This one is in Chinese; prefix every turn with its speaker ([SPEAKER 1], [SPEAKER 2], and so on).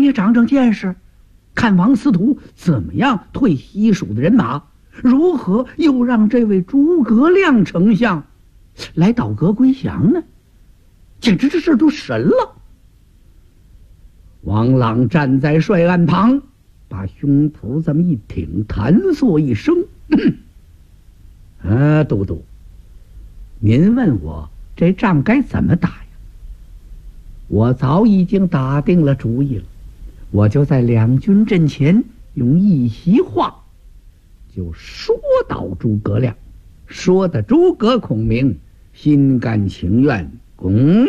[SPEAKER 1] 也长长见识，看王司徒怎么样退西蜀的人马，如何又让这位诸葛亮丞相来倒戈归降呢？简直这事都神了。王朗站在帅案旁，把胸脯这么一挺，弹嗦一声：“都督，您问我这仗该怎么打呀？我早已经打定了主意了，我就在两军阵前用一席话，就说倒诸葛亮，说的诸葛孔明心甘情愿，